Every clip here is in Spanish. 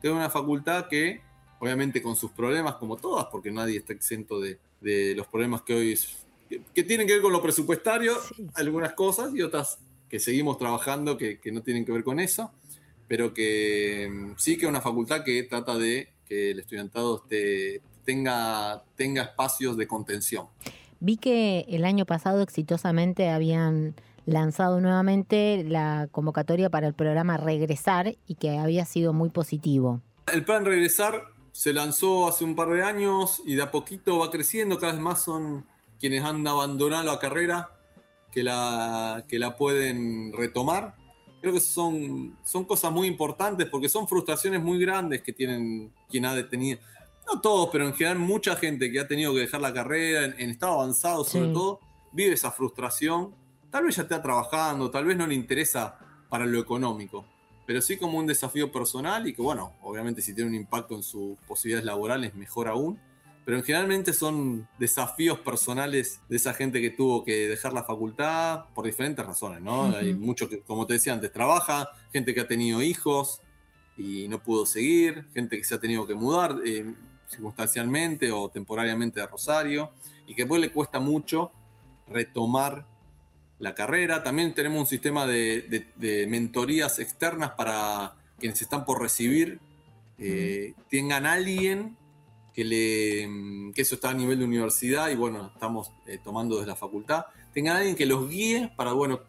es una facultad que, obviamente con sus problemas como todas, porque nadie está exento de los problemas que hoy que tienen que ver con lo presupuestario, Sí. algunas cosas y otras que seguimos trabajando que no tienen que ver con eso, pero que sí que es una facultad que trata de que el estudiantado tenga espacios de contención. Vi que el año pasado exitosamente habían lanzado nuevamente la convocatoria para el programa Regresar y que había sido muy positivo. El plan Regresar se lanzó hace un par de años y de a poquito va creciendo, cada vez más son quienes han abandonado la carrera que la pueden retomar. Creo que son cosas muy importantes porque son frustraciones muy grandes que tienen quien ha detenido. No todos, pero en general mucha gente que ha tenido que dejar la carrera en estado avanzado sobre Sí. todo, vive esa frustración. Tal vez ya está trabajando, tal vez no le interesa para lo económico, pero sí como un desafío personal y que bueno, obviamente si tiene un impacto en sus posibilidades laborales, mejor aún. Pero generalmente son desafíos personales de esa gente que tuvo que dejar la facultad por diferentes razones, ¿no? Hay Ujú. mucho que, como te decía antes, trabaja, gente que ha tenido hijos y no pudo seguir, gente que se ha tenido que mudar circunstancialmente o temporariamente de Rosario y que después le cuesta mucho retomar la carrera. También tenemos un sistema de mentorías externas para quienes están por recibir, Mm. tengan alguien que eso está a nivel de universidad y bueno, estamos tomando desde la facultad, tengan alguien que los guíe para, bueno,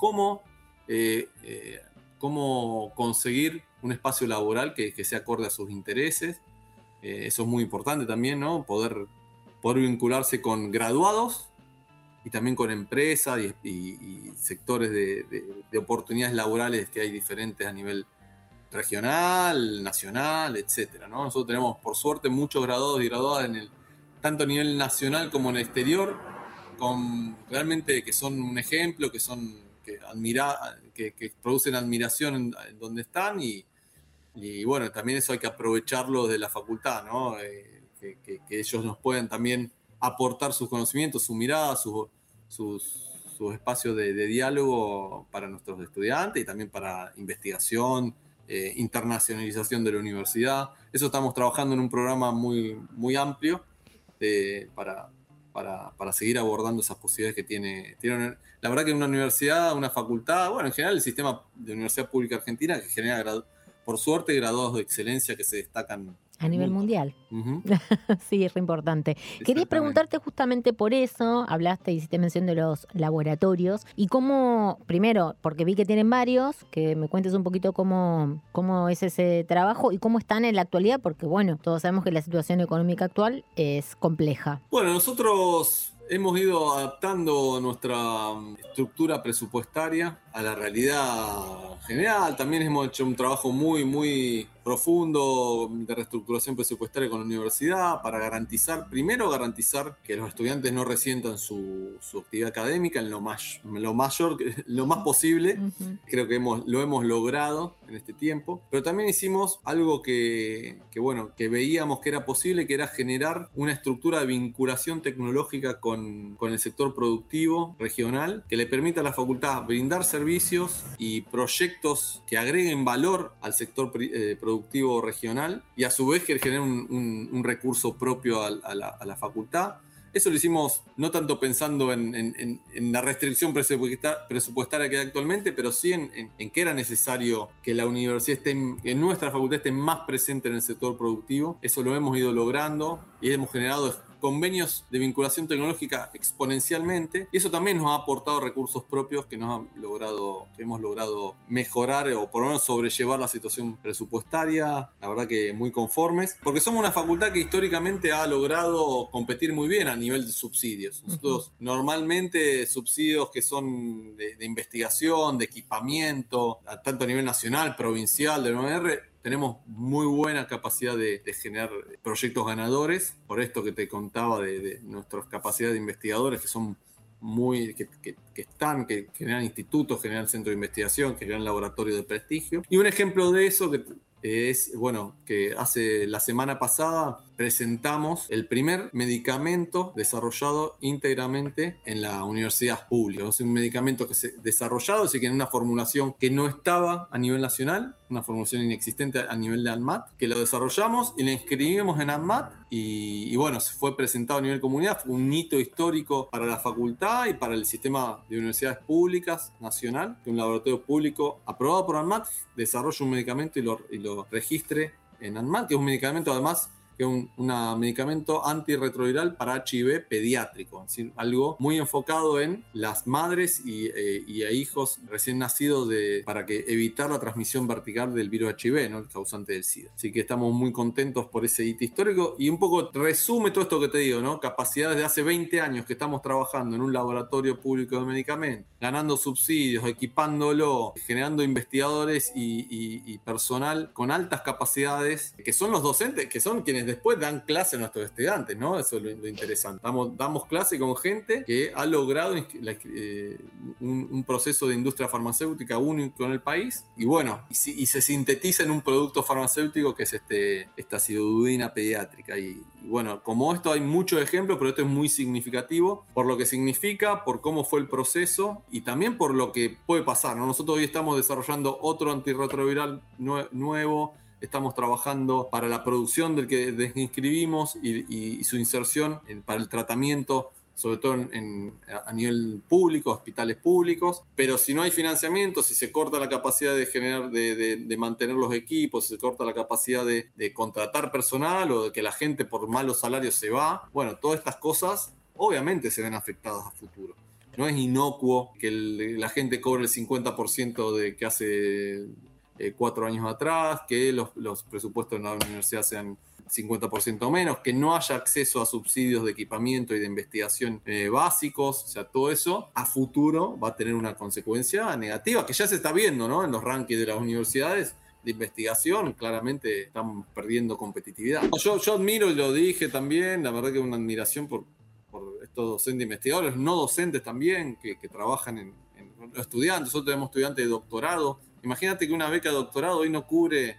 cómo conseguir un espacio laboral que sea acorde a sus intereses. Eso es muy importante también, ¿no? Poder vincularse con graduados y también con empresas y sectores de oportunidades laborales que hay diferentes a nivel regional, nacional, etcétera, ¿no? Nosotros tenemos, por suerte, muchos graduados y graduadas tanto a nivel nacional como en el exterior, realmente que son un ejemplo, que producen admiración en donde están y bueno, también eso hay que aprovecharlo de la facultad, ¿no? Que ellos nos pueden también aportar sus conocimientos, su mirada, sus espacios de diálogo para nuestros estudiantes y también para investigación, internacionalización de la universidad. Eso estamos trabajando en un programa muy, muy amplio para seguir abordando esas posibilidades que tiene. La verdad que una universidad, una facultad, bueno, en general el sistema de universidad pública argentina que genera, por suerte, graduados de excelencia que se destacan A en el nivel mundo. mundial. Ujú, Sí, es re importante. Quería exactamente. preguntarte justamente por eso, hablaste, hiciste mención de los laboratorios y cómo, primero, porque vi que tienen varios, que me cuentes un poquito cómo es ese trabajo y cómo están en la actualidad, porque bueno, todos sabemos que la situación económica actual es compleja. Bueno, nosotros hemos ido adaptando nuestra estructura presupuestaria a la realidad general. También hemos hecho un trabajo muy, muy profundo de reestructuración presupuestaria con la universidad para garantizar que los estudiantes no resientan su actividad académica en lo mayor, lo más posible. Ujú. Creo que lo hemos logrado en este tiempo, pero también hicimos algo bueno, que veíamos que era posible, que era generar una estructura de vinculación tecnológica con el sector productivo regional, que le permita a la facultad brindar servicios y proyectos que agreguen valor al sector productivo regional y a su vez que generen un recurso propio a la facultad. Eso lo hicimos no tanto pensando en la restricción presupuestaria que hay actualmente, pero sí en que era necesario que la universidad que nuestra facultad esté más presente en el sector productivo. Eso lo hemos ido logrando y hemos generado convenios de vinculación tecnológica exponencialmente y eso también nos ha aportado recursos propios que hemos logrado mejorar o por lo menos sobrellevar la situación presupuestaria. La verdad que muy conformes, porque somos una facultad que históricamente ha logrado competir muy bien a nivel de subsidios. Ujú. Nosotros normalmente subsidios que son de investigación, de equipamiento, tanto a nivel nacional, provincial, del UNR, tenemos muy buena capacidad de generar proyectos ganadores, por esto que te contaba de nuestras capacidades de investigadores que son que generan institutos, generan centros de investigación, que generan laboratorios de prestigio. Y un ejemplo de eso que es, bueno, que hace la semana pasada presentamos el primer medicamento desarrollado íntegramente en la universidad pública. Es un medicamento que se desarrollado, así que en una formulación que no estaba a nivel nacional, una formulación inexistente a nivel de ANMAT, que lo desarrollamos y lo inscribimos en ANMAT y bueno, se fue presentado a nivel comunidad. Fue un hito histórico para la facultad y para el sistema de universidades públicas nacional, que un laboratorio público aprobado por ANMAT desarrolle un medicamento y lo registre en ANMAT, que es un medicamento además que es un medicamento antirretroviral para HIV pediátrico, es decir, algo muy enfocado en las madres y a hijos recién nacidos para que evitar la transmisión vertical del virus HIV, ¿no? El causante del SIDA. Así que estamos muy contentos por ese hito histórico y un poco resume todo esto que te digo, ¿no? Capacidades de hace 20 años que estamos trabajando en un laboratorio público de medicamentos, ganando subsidios, equipándolo, generando investigadores y personal con altas capacidades, que son los docentes, que son quienes después dan clase a nuestros estudiantes, ¿no? Eso es lo interesante. Damos clase con gente que ha logrado un proceso de industria farmacéutica único en el país y bueno, y se sintetiza en un producto farmacéutico que es esta acidudina pediátrica. Y bueno, como esto hay muchos ejemplos, pero esto es muy significativo por lo que significa, por cómo fue el proceso y también por lo que puede pasar, ¿no? Nosotros hoy estamos desarrollando otro antirretroviral nuevo. Estamos trabajando para la producción del que inscribimos y su inserción para el tratamiento, sobre todo a nivel público, hospitales públicos. Pero si no hay financiamiento, si se corta la capacidad de generar, de mantener los equipos, si se corta la capacidad de contratar personal o de que la gente por malos salarios se va, bueno, todas estas cosas obviamente se ven afectadas a futuro. No es inocuo que la gente cobre el 50% de que hace 4 años atrás, que los presupuestos en la universidad sean 50% menos, que no haya acceso a subsidios de equipamiento y de investigación básicos. O sea, todo eso a futuro va a tener una consecuencia negativa, que ya se está viendo, ¿no? En los rankings de las universidades de investigación, claramente están perdiendo competitividad. Yo admiro, y lo dije también, la verdad que una admiración por estos docentes investigadores, no docentes también, que trabajan en estudiantes. Nosotros tenemos estudiantes de doctorado. Imagínate que una beca de doctorado hoy no cubre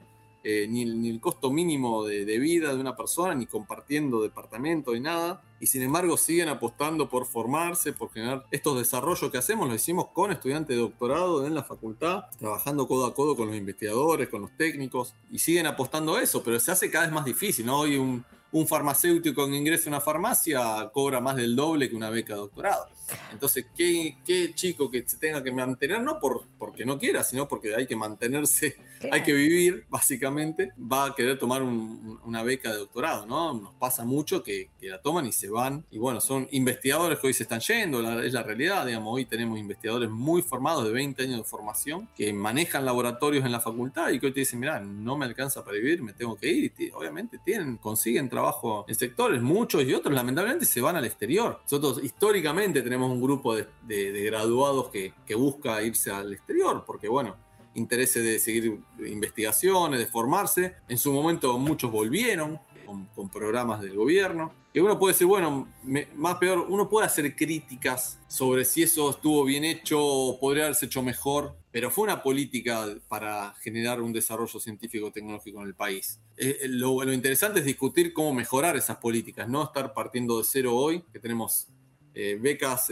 ni el costo mínimo de vida de una persona, ni compartiendo departamento, ni nada. Y sin embargo siguen apostando por formarse, por generar estos desarrollos que hacemos. Lo hicimos con estudiantes de doctorado en la facultad, trabajando codo a codo con los investigadores, con los técnicos. Y siguen apostando a eso, pero se hace cada vez más difícil, ¿no? Hoy un farmacéutico que ingresa a una farmacia cobra más del doble que una beca de doctorado. Entonces, ¿qué chico que se tenga que mantener, no porque no quiera, sino porque hay que mantenerse, claro, hay que vivir, básicamente, va a querer tomar una beca de doctorado, ¿no? Nos pasa mucho que la toman y se van. Y bueno, son investigadores que hoy se están yendo, es la realidad, digamos. Hoy tenemos investigadores muy formados, de 20 años de formación, que manejan laboratorios en la facultad y que hoy te dicen, mirá, no me alcanza para vivir, me tengo que ir. Y obviamente consiguen trabajo en sectores, muchos y otros lamentablemente se van al exterior. Nosotros históricamente tenemos un grupo de graduados que busca irse al exterior porque, bueno, intereses de seguir investigaciones, de formarse. En su momento muchos volvieron con programas del gobierno. Que uno puede decir, bueno, más peor, uno puede hacer críticas sobre si eso estuvo bien hecho o podría haberse hecho mejor, pero fue una política para generar un desarrollo científico-tecnológico en el país. Lo interesante es discutir cómo mejorar esas políticas, no estar partiendo de cero hoy, que tenemos becas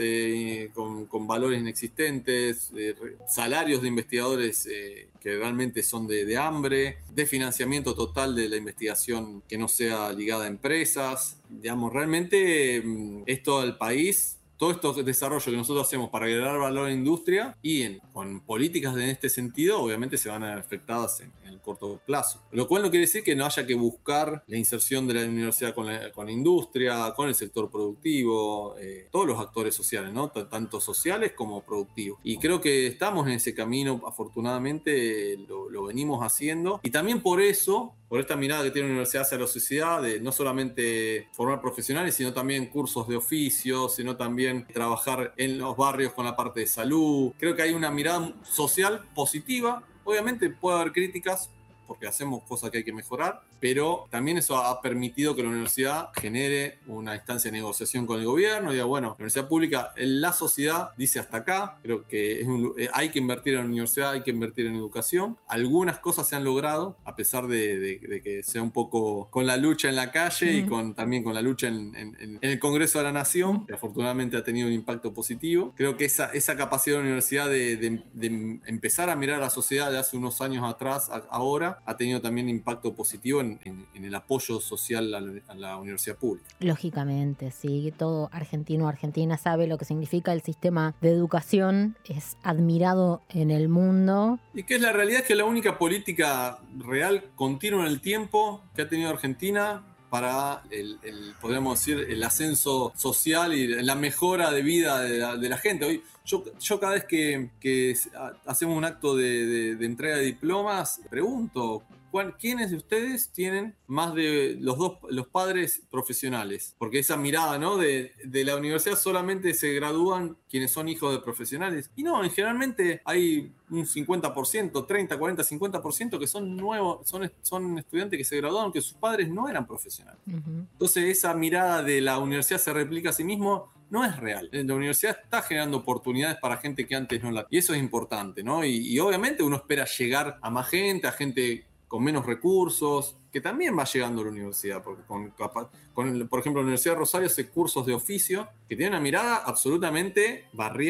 con valores inexistentes, salarios de investigadores que realmente son de hambre, de financiamiento total de la investigación que no sea ligada a empresas. Digamos, realmente esto al país, todos estos desarrollos que nosotros hacemos para agregar valor a la industria y con políticas en este sentido, obviamente se van a ver afectadas en el corto plazo. Lo cual no quiere decir que no haya que buscar la inserción de la universidad con la industria, con el sector productivo, todos los actores sociales, ¿no? Tanto sociales como productivos. Y creo que estamos en ese camino, afortunadamente lo venimos haciendo. Y también por eso, por esta mirada que tiene la universidad hacia la sociedad, de no solamente formar profesionales, sino también cursos de oficio, sino también trabajar en los barrios con la parte de salud. Creo que hay una mirada social positiva. Obviamente puede haber críticas, porque hacemos cosas que hay que mejorar, pero también eso ha permitido que la universidad genere una instancia de negociación con el gobierno y diga, bueno, la universidad pública, la sociedad dice hasta acá, creo que hay que invertir en la universidad, hay que invertir en educación. Algunas cosas se han logrado, a pesar de que sea un poco con la lucha en la calle y también con la lucha en el Congreso de la Nación, que afortunadamente ha tenido un impacto positivo. Creo que esa capacidad de la universidad de empezar a mirar a la sociedad de hace unos años atrás, ahora, ha tenido también impacto positivo en el apoyo social a la universidad pública. Lógicamente, sí, todo argentino o argentina sabe lo que significa el sistema de educación, es admirado en el mundo. Y que es la realidad, es que la única política real continua en el tiempo que ha tenido Argentina para podríamos decir, el ascenso social y la mejora de vida de la gente. Hoy, yo cada vez que hacemos un acto de entrega de diplomas, pregunto, ¿quiénes de ustedes tienen más de los padres profesionales? Porque esa mirada, ¿no? de la universidad solamente se gradúan quienes son hijos de profesionales. Y no, generalmente hay un 50%, 30, 40, 50% que son nuevos, son estudiantes que se graduaron, que sus padres no eran profesionales. Entonces esa mirada de la universidad se replica a sí mismo, no es real. La universidad está generando oportunidades para gente que antes no la... Y eso es importante, ¿no? Y obviamente uno espera llegar a más gente, a gente con menos recursos, que también va llegando a la universidad, porque por ejemplo, la Universidad de Rosario hace cursos de oficio que tienen una mirada absolutamente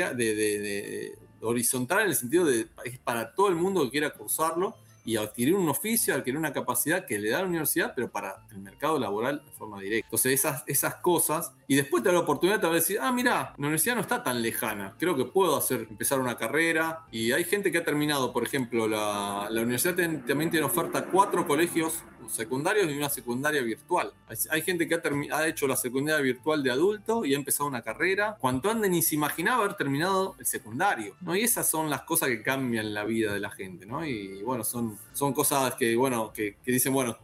horizontal, en el sentido de es para todo el mundo que quiera cursarlo y adquirir un oficio, adquirir una capacidad que le da la universidad, pero para el mercado laboral de forma directa. Entonces esas cosas, y después te da la oportunidad, te va a decir, mira, la universidad no está tan lejana, creo que puedo empezar una carrera, y hay gente que ha terminado, por ejemplo, la universidad también tiene oferta 4 colegios secundarios y una secundaria virtual. Hay gente que ha hecho la secundaria virtual de adulto y ha empezado una carrera cuando antes ni se imaginaba haber terminado el secundario, ¿no? Y esas son las cosas que cambian la vida de la gente, ¿no? Y bueno, son cosas que dicen, bueno,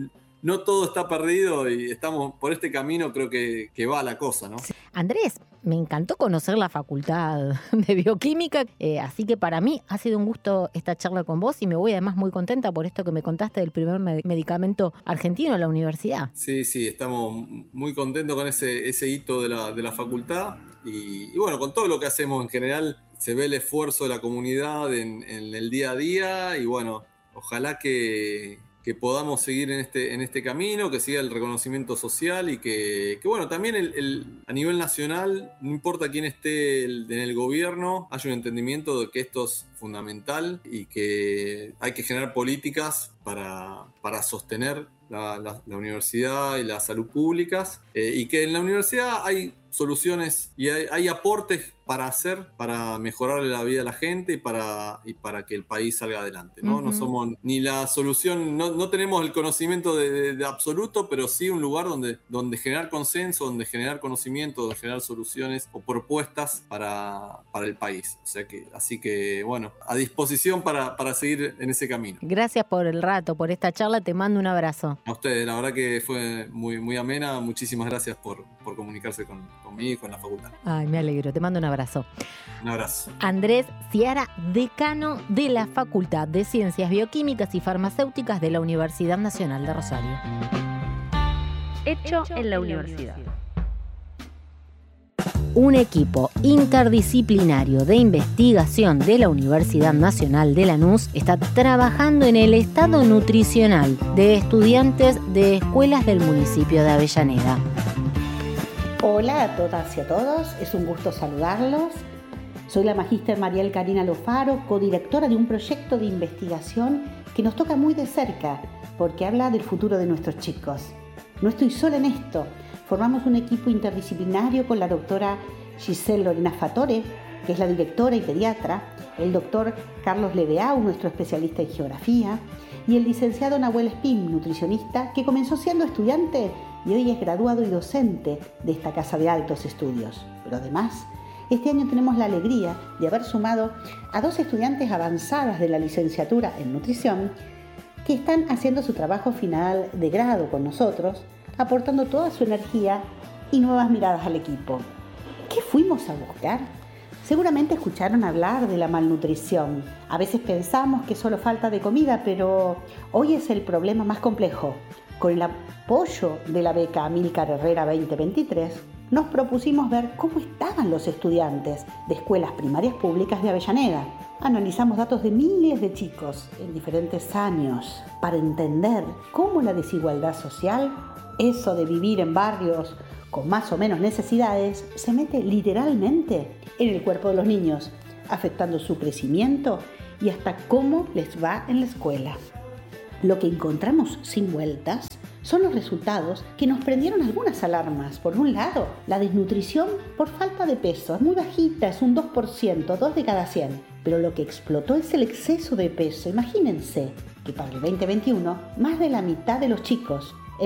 no todo está perdido y estamos por este camino, creo que va la cosa, ¿no? Andrés, me encantó conocer la facultad de bioquímica, así que para mí ha sido un gusto esta charla con vos y me voy además muy contenta por esto que me contaste del primer medicamento argentino en la universidad. Sí, estamos muy contentos con ese hito de la facultad y bueno, con todo lo que hacemos en general se ve el esfuerzo de la comunidad en el día a día y bueno, ojalá que podamos seguir en este camino, que siga el reconocimiento social y que bueno, también a nivel nacional, no importa quién esté en el gobierno, haya un entendimiento de que esto es fundamental y que hay que generar políticas para sostener la universidad y la salud públicas y que en la universidad hay soluciones y hay aportes para hacer, para mejorar la vida de la gente y para que el país salga adelante, ¿no? No somos ni la solución, no tenemos el conocimiento de absoluto, pero sí un lugar donde generar consenso, donde generar conocimiento, donde generar soluciones o propuestas para el país. Así que bueno, a disposición para seguir en ese camino. Gracias por el rato, por esta charla, te mando un abrazo. A ustedes, la verdad que fue muy, muy amena, muchísimas gracias por comunicarse conmigo y con la facultad. Ay, me alegro, te mando un abrazo. Un abrazo. Andrés Ciara, decano de la Facultad de Ciencias Bioquímicas y Farmacéuticas de la Universidad Nacional de Rosario. Hecho en la universidad. Un equipo interdisciplinario de investigación de la Universidad Nacional de Lanús está trabajando en el estado nutricional de estudiantes de escuelas del municipio de Avellaneda. Hola a todas y a todos, es un gusto saludarlos. Soy la magíster Mariel Karina Lofaro, codirectora de un proyecto de investigación que nos toca muy de cerca porque habla del futuro de nuestros chicos. No estoy sola en esto. Formamos un equipo interdisciplinario con la doctora Giselle Lorena Fatore, que es la directora y pediatra, el doctor Carlos Ledeau, nuestro especialista en geografía, y el licenciado Nahuel Espín, nutricionista, que comenzó siendo estudiante y hoy es graduado y docente de esta casa de altos estudios. Pero además, este año tenemos la alegría de haber sumado a 2 estudiantes avanzadas de la licenciatura en nutrición que están haciendo su trabajo final de grado con nosotros, aportando toda su energía y nuevas miradas al equipo. ¿Qué fuimos a buscar? Seguramente escucharon hablar de la malnutrición. A veces pensamos que es solo falta de comida, pero hoy es el problema más complejo. Con el apoyo de la beca Amílcar Herrera 2023, nos propusimos ver cómo estaban los estudiantes de escuelas primarias públicas de Avellaneda. Analizamos datos de miles de chicos en diferentes años para entender cómo la desigualdad social, eso de vivir en barrios con más o menos necesidades, se mete literalmente en el cuerpo de los niños, afectando su crecimiento y hasta cómo les va en la escuela. Lo que encontramos sin vueltas son los resultados que nos prendieron algunas alarmas. Por un lado, la desnutrición por falta de peso es muy bajita, es un 2%, 2 de cada 100. Pero lo que explotó es el exceso de peso. Imagínense que para el 2021, más de la mitad de los chicos, el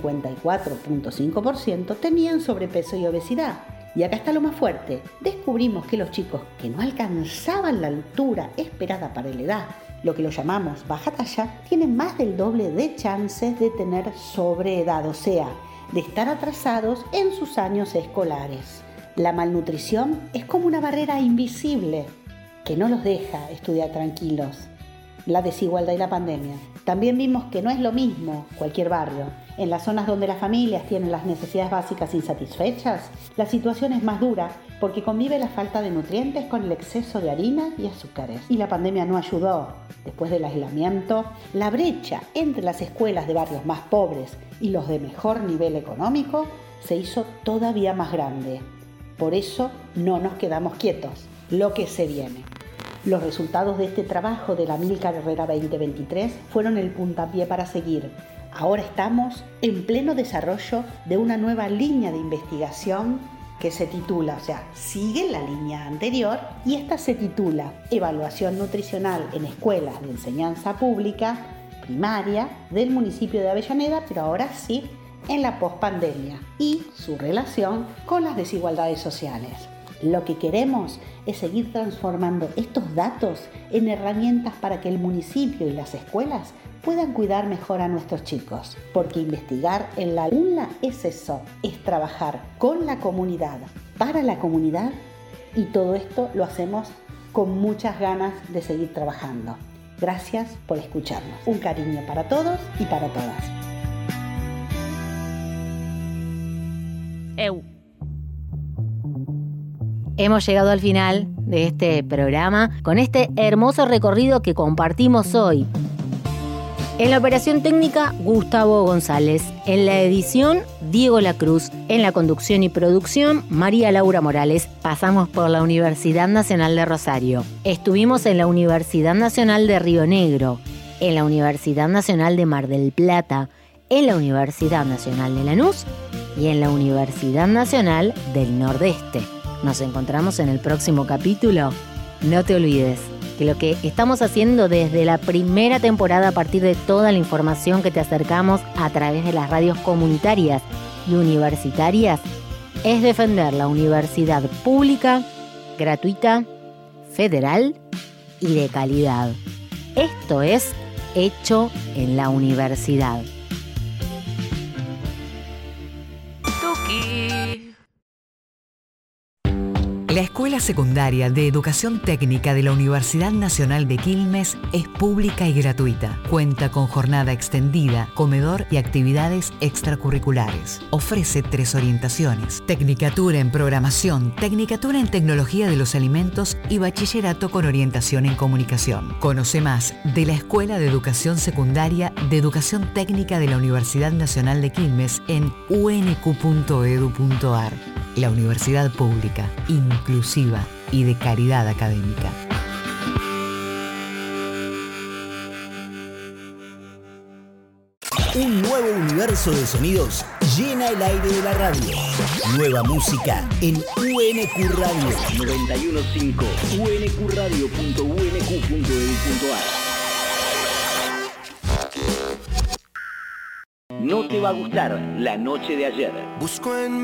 54.5%, tenían sobrepeso y obesidad. Y acá está lo más fuerte. Descubrimos que los chicos que no alcanzaban la altura esperada para la edad, lo que lo llamamos baja talla, tienen más del doble de chances de tener sobreedad, o sea, de estar atrasados en sus años escolares. La malnutrición es como una barrera invisible que no los deja estudiar tranquilos. La desigualdad y la pandemia. También vimos que no es lo mismo cualquier barrio. En las zonas donde las familias tienen las necesidades básicas insatisfechas, la situación es más dura porque convive la falta de nutrientes con el exceso de harina y azúcares. Y la pandemia no ayudó. Después del aislamiento, la brecha entre las escuelas de barrios más pobres y los de mejor nivel económico se hizo todavía más grande. Por eso no nos quedamos quietos. Lo que se viene. Los resultados de este trabajo de la Amílcar Herrera 2023 fueron el puntapié para seguir. Ahora estamos en pleno desarrollo de una nueva línea de investigación que se titula, sigue la línea anterior, y esta se titula Evaluación Nutricional en Escuelas de Enseñanza Pública Primaria del municipio de Avellaneda, pero ahora sí en la pospandemia, y su relación con las desigualdades sociales. Lo que queremos es seguir transformando estos datos en herramientas para que el municipio y las escuelas puedan cuidar mejor a nuestros chicos. Porque investigar en la UNLA es eso, es trabajar con la comunidad, para la comunidad, y todo esto lo hacemos con muchas ganas de seguir trabajando. Gracias por escucharnos. Un cariño para todos y para todas. Hemos llegado al final de este programa con este hermoso recorrido que compartimos hoy. En la operación técnica, Gustavo González. En la edición, Diego Lacruz. En la conducción y producción, María Laura Morales. Pasamos por la Universidad Nacional de Rosario. Estuvimos en la Universidad Nacional de Río Negro, en la Universidad Nacional de Mar del Plata, en la Universidad Nacional de Lanús y en la Universidad Nacional del Nordeste. Nos encontramos en el próximo capítulo. No te olvides que lo que estamos haciendo desde la primera temporada, a partir de toda la información que te acercamos a través de las radios comunitarias y universitarias, es defender la universidad pública, gratuita, federal y de calidad. Esto es Hecho en la Universidad. La Escuela Secundaria de Educación Técnica de la Universidad Nacional de Quilmes es pública y gratuita. Cuenta con jornada extendida, comedor y actividades extracurriculares. Ofrece 3 orientaciones: Tecnicatura en Programación, Tecnicatura en Tecnología de los Alimentos y Bachillerato con orientación en Comunicación. Conoce más de la Escuela de Educación Secundaria de Educación Técnica de la Universidad Nacional de Quilmes en unq.edu.ar. La universidad pública, inclusiva y de calidad académica. Un nuevo universo de sonidos llena el aire de la radio. Nueva música en UNQ Radio 91.5, unqradio.unq.edu.ar. No te va a gustar la noche de ayer. Busco en